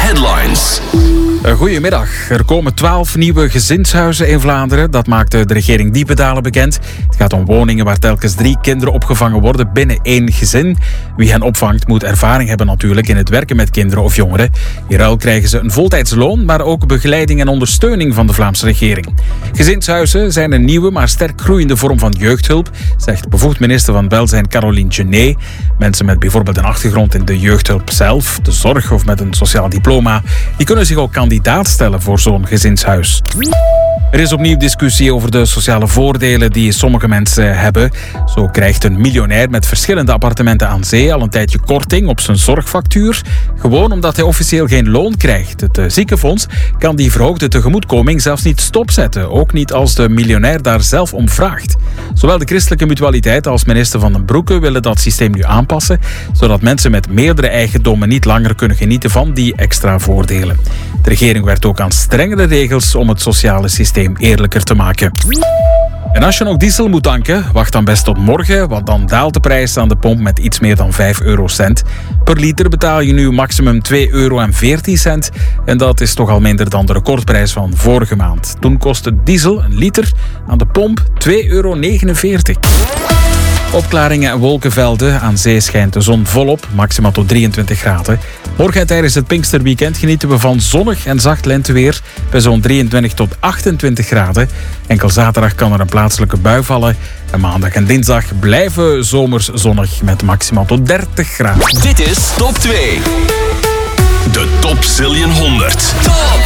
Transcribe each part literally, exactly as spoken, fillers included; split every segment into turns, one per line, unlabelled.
Headlines.
Goedemiddag. Er komen twaalf nieuwe gezinshuizen in Vlaanderen. Dat maakte de regering Diependalen bekend. Het gaat om woningen waar telkens drie kinderen opgevangen worden binnen één gezin. Wie hen opvangt moet ervaring hebben natuurlijk in het werken met kinderen of jongeren. In ruil krijgen ze een voltijdsloon, maar ook begeleiding en ondersteuning van de Vlaamse regering. Gezinshuizen zijn een nieuwe, maar sterk groeiende vorm van jeugdhulp, zegt bevoegd minister van Welzijn Caroline Genet. Mensen met bijvoorbeeld een achtergrond in de jeugdhulp zelf, de zorg of met een sociaal diploma, die kunnen zich ook kandidaat stellen voor zo'n gezinshuis. Er is opnieuw discussie over de sociale voordelen die sommige mensen hebben. Zo krijgt een miljonair met verschillende appartementen aan zee al een tijdje korting op zijn zorgfactuur. Gewoon omdat hij officieel geen loon krijgt. Het ziekenfonds kan die verhoogde tegemoetkoming zelfs niet stopzetten. Ook niet als de miljonair daar zelf om vraagt. Zowel de Christelijke Mutualiteit als minister Van den Broeke willen dat systeem nu aanpassen, zodat mensen met meerdere eigendommen niet langer kunnen genieten van die extra voordelen. De regering werkt ook aan strengere regels om het sociale systeem eerlijker te maken. En als je nog diesel moet tanken, wacht dan best tot morgen, want dan daalt de prijs aan de pomp met iets meer dan vijf eurocent. Per liter betaal je nu maximum twee euro en veertien cent. En dat is toch al minder dan de recordprijs van vorige maand. Toen kostte diesel een liter aan de pomp twee euro negenenveertig. Opklaringen en wolkenvelden. Aan zee schijnt de zon volop, maximaal tot drieëntwintig graden. Morgen en tijdens het Pinksterweekend genieten we van zonnig en zacht lenteweer bij zo'n drieëntwintig tot achtentwintig graden. Enkel zaterdag kan er een plaatselijke bui vallen. En maandag en dinsdag blijven zomers zonnig met maximaal tot dertig graden.
Dit is Top twee. De Top Zillion honderd. Top!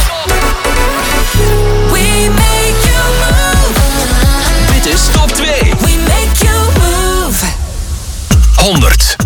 We make you move.
Dit is Top twee.
We make you move.
honderd.